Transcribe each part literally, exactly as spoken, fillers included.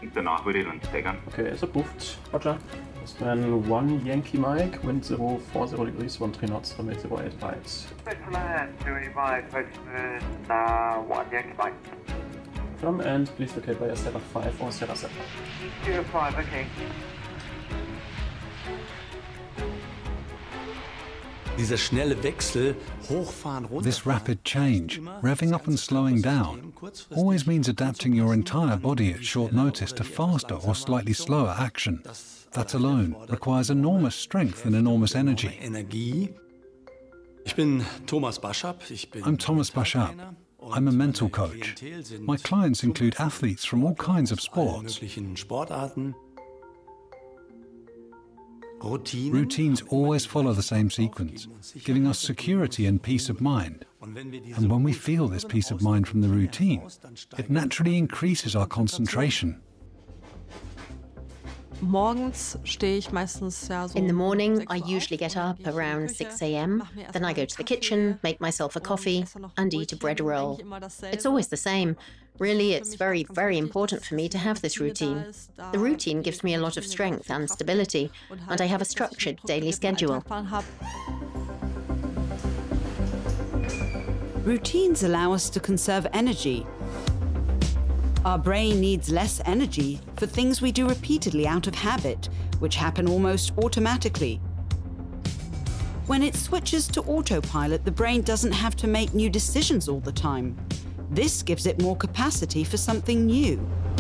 danach würde ich dann steigern. Okay, ist approved. Roger. That's then one Yankee Mike, wind zero four zero degrees, one three knots, runway zero eight right. Doing my postman, uh, one Yankee Mike. From and please locate by Sierra five or Sierra seven. Zero five, okay. Dieser schnelle Wechsel, hochfahren, runter. This rapid change, revving up and slowing down, always means adapting your entire body at short notice to faster or slightly slower action. That alone requires enormous strength and enormous energy. Energie. Ich bin Thomas Baschap. Ich bin I'm Thomas Baschap. I'm a mental coach. My clients include athletes from all kinds of sports. Sportarten. Routines always follow the same sequence, giving us security and peace of mind. And when we feel this peace of mind from the routine, it naturally increases our concentration. In the morning, I usually get up around six a m Then I go to the kitchen, make myself a coffee, and eat a bread roll. It's always the same. Really, it's very, very important for me to have this routine. The routine gives me a lot of strength and stability, and I have a structured daily schedule. Routines allow us to conserve energy. Our brain needs less energy for things we do repeatedly out of habit, which happen almost automatically. When it switches to autopilot, the brain doesn't have to make new decisions all the time. This gives it more capacity for something new.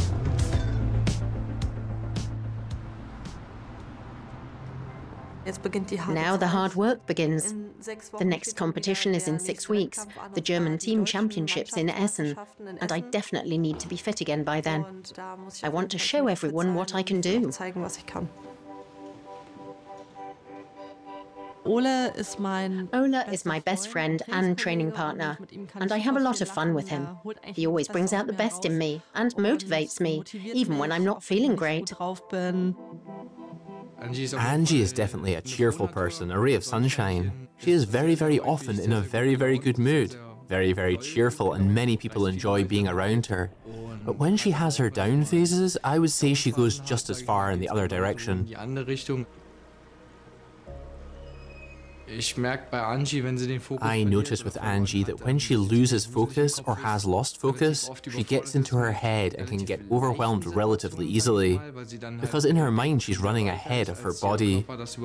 Now the hard work begins. The next competition is in six weeks, the German Team Championships in Essen, and I definitely need to be fit again by then. I want to show everyone what I can do. Ola is my best friend and training partner, and I have a lot of fun with him. He always brings out the best in me and motivates me, even when I'm not feeling great. Angie is definitely a cheerful person, a ray of sunshine. She is very, very often in a very, very good mood, very, very cheerful, and many people enjoy being around her. But when she has her down phases, I would say she goes just as far in the other direction. I notice with Angie that when she loses focus or has lost focus, she gets into her head and can get overwhelmed relatively easily, because in her mind she's running ahead of her body.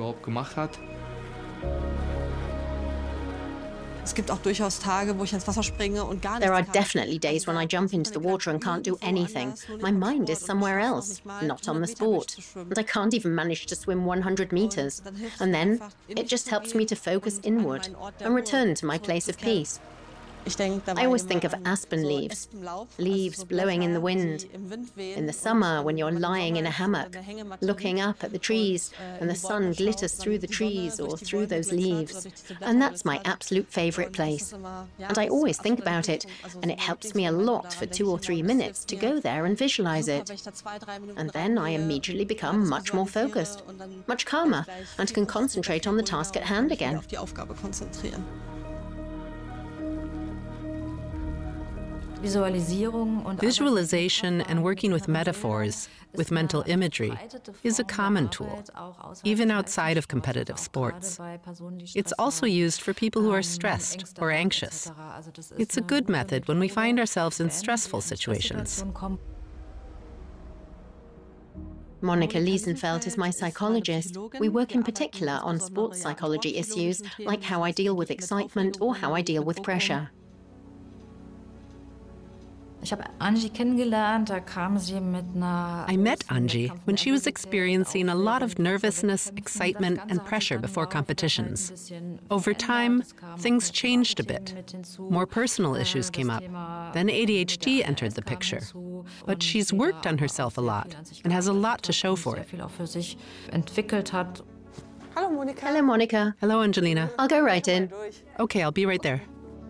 There are definitely days when I jump into the water and can't do anything. My mind is somewhere else, not on the sport. And I can't even manage to swim one hundred meters. And then it just helps me to focus inward and return to my place of peace. I always think of aspen leaves, leaves blowing in the wind. In the summer, when you're lying in a hammock, looking up at the trees, and the sun glitters through the trees or through those leaves. And that's my absolute favorite place. And I always think about it, and it helps me a lot for two or three minutes to go there and visualize it. And then I immediately become much more focused, much calmer, and can concentrate on the task at hand again. Visualization and working with metaphors, with mental imagery, is a common tool, even outside of competitive sports. It's also used for people who are stressed or anxious. It's a good method when we find ourselves in stressful situations. Monika Liesenfeld is my psychologist. We work in particular on sports psychology issues, like how I deal with excitement or how I deal with pressure. I met Angie when she was experiencing a lot of nervousness, excitement, and pressure before competitions. Over time, things changed a bit. More personal issues came up. Then A D H D entered the picture. But she's worked on herself a lot and has a lot to show for it. Hello, Monika. Hello, Monika. Hello, Angelina. I'll go right in. Okay, I'll be right there.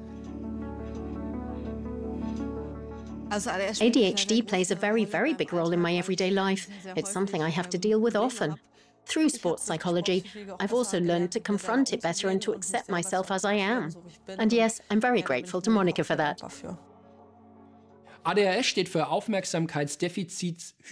A D H D plays a very, very big role in my everyday life. It's something I have to deal with often. Through sports psychology, I've also learned to confront it better and to accept myself as I am. And yes, I'm very grateful to Monika for that. A D H S steht für Aufmerksamkeitsdefizits